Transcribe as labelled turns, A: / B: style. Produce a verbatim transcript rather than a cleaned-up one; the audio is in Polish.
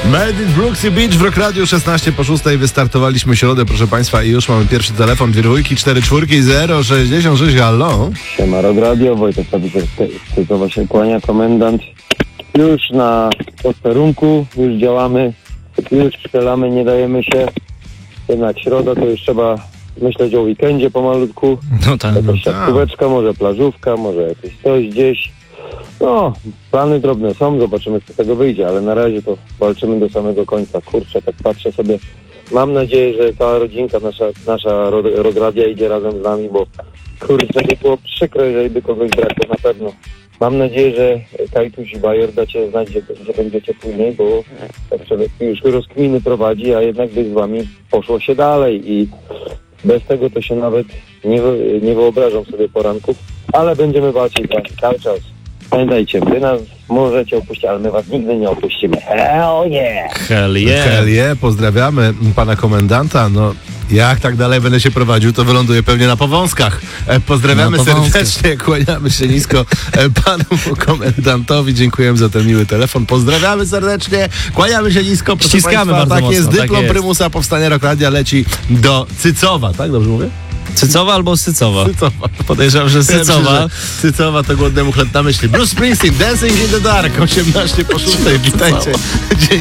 A: Made in Brooksy Beach w Rock Radio szesnaście po szóstej. Wystartowaliśmy środę, proszę Państwa, i już mamy pierwszy telefon. Dwie dwójki, cztery czwórki, zero sześćdziesiąt sześć, halo.
B: Siema, Rock Radio, Wojtek Papiker z Tykowa się kłania, komendant. Już na posterunku, już działamy, już strzelamy, nie dajemy się. Jednak środa to już trzeba myśleć o weekendzie pomalutku.
C: No tak.
B: Jakaś siatkóweczka, może plażówka, może jakieś coś gdzieś. No, plany drobne są, zobaczymy, co z tego wyjdzie, ale na razie to walczymy do samego końca. Kurczę, tak patrzę sobie, mam nadzieję, że cała rodzinka, nasza, nasza Rock Radia idzie razem z nami, bo kurczę, by było przykro, jeżeli by kogoś brakło, na pewno. Mam nadzieję, że Kajtuś i Bajor dacie znać, gdzie, gdzie będziecie później, bo tak człowiek już rozkminy prowadzi, a jednak by z wami poszło się dalej i bez tego to się nawet nie, nie wyobrażam sobie poranków, ale będziemy walczyć cały czas. Pamiętajcie, wy nas możecie opuścić, ale my was nigdy nie opuścimy. Hell yeah!
C: Hell yeah.
A: Hell yeah. Pozdrawiamy pana komendanta. No, jak tak dalej będę się prowadził, to wyląduję pewnie na Powązkach. E, pozdrawiamy
C: Na Powązkach.
A: serdecznie, kłaniamy się nisko e, panu komendantowi. Dziękujemy za ten miły telefon. Pozdrawiamy serdecznie, kłaniamy się nisko. Proszę
C: Ściskamy
A: państwa,
C: bardzo
A: tak jest,
C: mocno,
A: dyplom
C: tak jest.
A: prymusa powstania Rock Radia leci do Cycowa, tak? Dobrze mówię?
C: Cycowa albo Sycowa?
A: Cycowa.
C: Podejrzewam, że Sycowa.
A: Cycowa to głodnemu chleb na myśli. Bruce Springsteen, Dancing in the Dark, osiemnaście po szóstej. Witajcie. Dzień